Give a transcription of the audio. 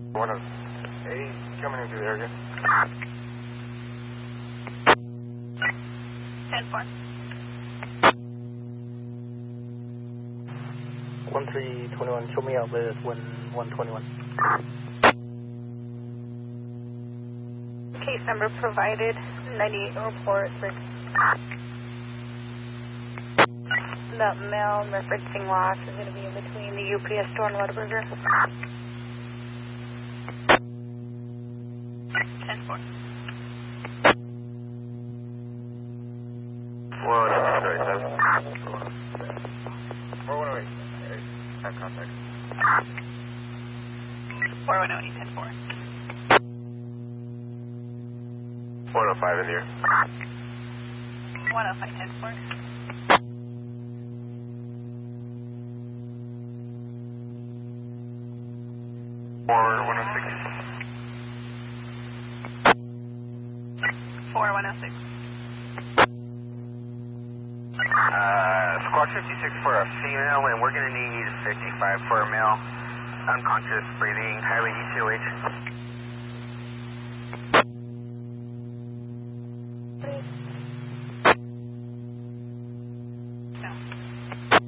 108 coming into the area. 10-4. 1321, show me out with 1121. Case number provided, 98 report. The mail referencing loss is going to be in between the UPS store and Whataburger. 10-4. Have contact. 4108, 10-4. 105 in here. 105, 10-4. 4106. Squad 56 for a female, and we're going to need 55 for a male. Unconscious, breathing, highly ECOH.